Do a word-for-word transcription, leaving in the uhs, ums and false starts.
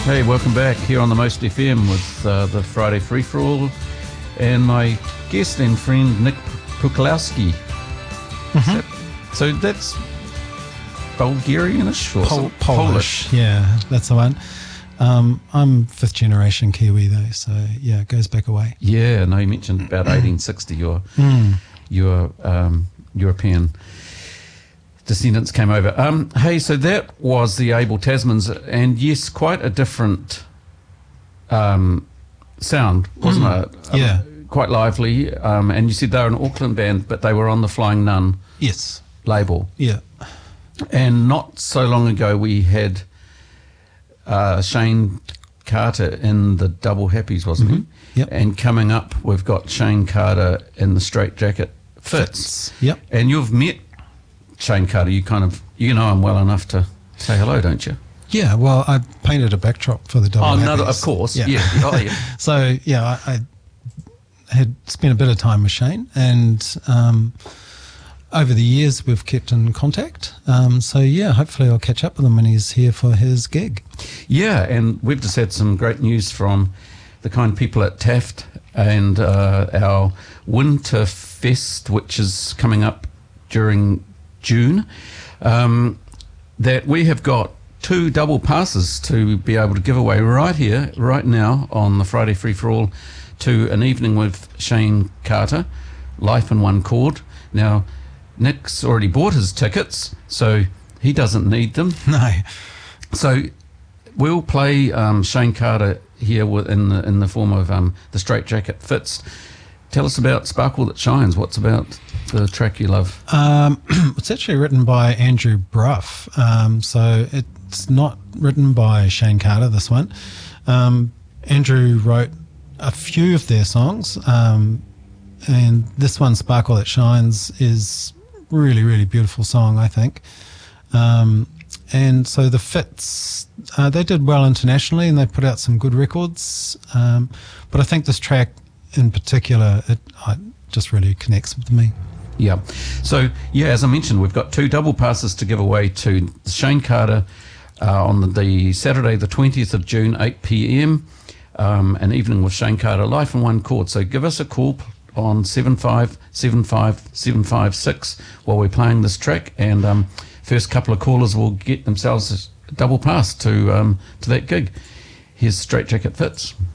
Hey, welcome back here on the Most F M with uh, the Friday Free For All and my guest and friend Nick Puklowski. Mm-hmm. That, so that's Bulgarianish or Pol- Polish? Polish? Yeah, that's the one. Um, I'm fifth generation Kiwi though, so yeah, it goes back away. Yeah, no, you mentioned about eighteen sixty. Your Mm. your um, European descendants came over. Um, hey, so that was the Abel Tasmans, and yes, quite a different um, sound, wasn't Mm. it? Um, Yeah. Quite lively. Um, and you said they were an Auckland band, but they were on the Flying Nun Yes. label. Yeah. And not so long ago, we had uh, Shane Carter in the Double Happies, wasn't Mhm. he? Yep. And coming up, we've got Shane Carter in the Straight Jacket Fits. Yep. And you've met Shane Carter. You kind of, you know him well enough to say hello, don't you? Yeah. Well, I painted a backdrop for the Double Oh, no, Happies. of course. Yeah. Yeah. Oh, yeah. So yeah, I, I had spent a bit of time with Shane, and um, over the years we've kept in contact. Um, so yeah, hopefully I'll catch up with him when he's here for his gig. Yeah, and we've just had some great news from the kind people at Taft and uh, our Winterfest, which is coming up during June, um, that we have got two double passes to be able to give away right here, right now on the Friday Free For All to an evening with Shane Carter, Life in One Chord. Now, Nick's already bought his tickets, so he doesn't need them. No. So we'll play um, Shane Carter here with, in the in the form of um, the Straight Jacket Fits. Tell us about Sparkle That Shines. What's about the track you love? Um, it's actually written by Andrew Bruff, um, so it's not written by Shane Carter, this one. Um, Andrew wrote a few of their songs, um, and this one, Sparkle That Shines, is really, really beautiful song, I think. Um, and so the Fits, uh, they did well internationally, and they put out some good records, um, but I think this track in particular, it I, just really connects with me. Yeah. So, yeah, as I mentioned, we've got two double passes to give away to Shane Carter uh, on the, the Saturday, the twentieth of June, eight p.m, um, an evening with Shane Carter, Life in One Chord. So give us a call on seven five seven five seven five six while we're playing this track, and um, first couple of callers will get themselves a double pass to um, to that gig. Here's Straight Jacket Fits.